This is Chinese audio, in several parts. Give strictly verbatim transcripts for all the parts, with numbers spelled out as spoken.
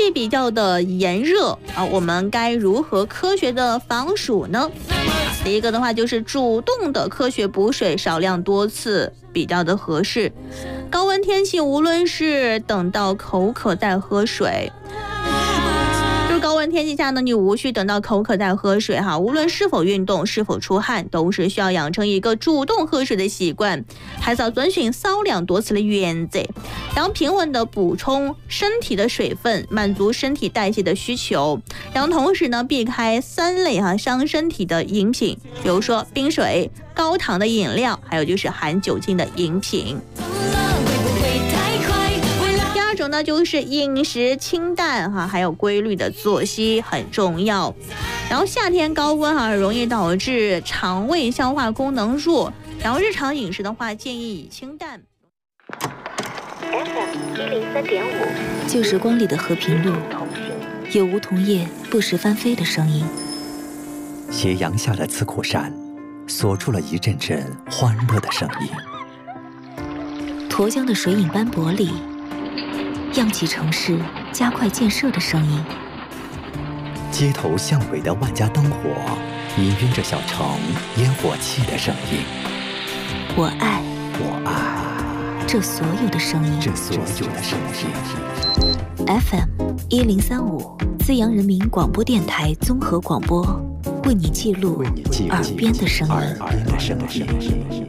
气比较的炎热啊，我们该如何科学的防暑呢？第一个的话就是主动的科学补水，少量多次比较的合适。高温天气无论是等到口渴再喝水，就是高温天气下呢，你无需等到口渴再喝水哈。无论是否运动，是否出汗，都是需要养成一个主动喝水的习惯，还是要遵循少量多次的原则，然后平稳的补充身体的水分，满足身体代谢的需求，然后同时呢避开三类哈伤身体的饮品，比如说冰水、高糖的饮料，还有就是含酒精的饮品。第二种呢就是饮食清淡哈，还有规律的作息很重要。然后夏天高温哈容易导致肠胃消化功能弱，然后日常饮食的话建议以清淡。 F M 一零三点五， 旧时光里的和平路，有梧桐叶不时翻飞的声音。 斜阳下的刺口山，锁住了一阵阵欢乐的声音。 沱江的水影斑驳里，漾起城市加快建设的声音。 街头巷尾的万家灯火，氤氲着小城烟火气的声音。 我爱， 我爱这所有的声音， 这所有的声音。 F M 一零三五，资阳人民广播电台综合广播，为你记录耳边的声音。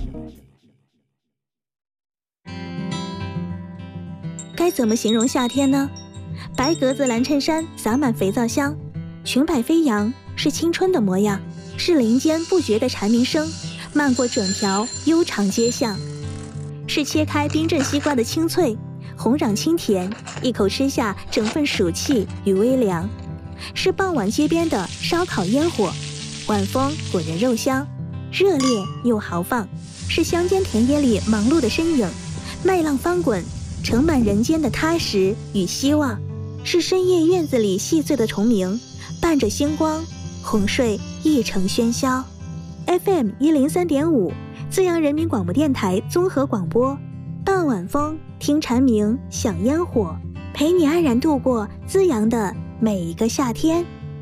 该怎么形容夏天呢？白格子蓝衬衫洒满肥皂香，裙摆飞扬，是青春的模样，是林间不绝的蝉鸣声，漫过整条悠长街巷，是切开冰镇西瓜的清脆，红壤清甜，一口吃下整份暑气与微凉，是傍晚街边的烧烤烟火，晚风裹人肉香，热烈又豪放，是乡间田野里忙碌的身影，麦浪翻滚，盛满人间的踏实与希望，是深夜院子里细碎的虫鸣，伴着星光，哄睡一城喧嚣。F M 一零三点五，资阳人民广播电台综合广播，傍晚风，听蝉鸣，享烟火，陪你安然度过资阳的每一个夏天。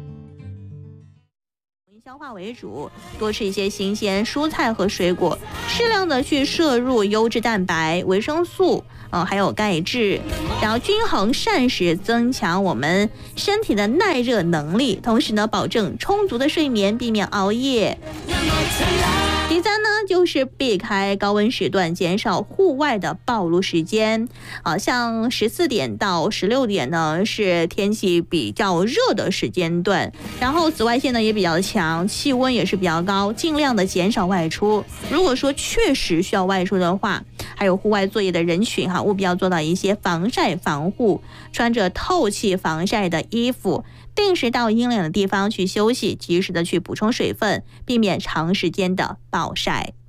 消化为主，多吃一些新鲜蔬菜和水果，适量的去摄入优质蛋白、维生素，呃，还有钙质，然后均衡膳食，增强我们身体的耐热能力，同时呢，保证充足的睡眠，避免熬夜。第三呢，就是避开高温时段，减少户外的暴露时间。啊，像十四点到十六点呢，是天气比较热的时间段，然后紫外线呢也比较强，气温也是比较高，尽量的减少外出。如果说确实需要外出的话，还有户外作业的人群哈，务必要做到一些防晒防护，穿着透气防晒的衣服。定时到阴凉的地方去休息，及时的去补充水分，避免长时间的暴晒。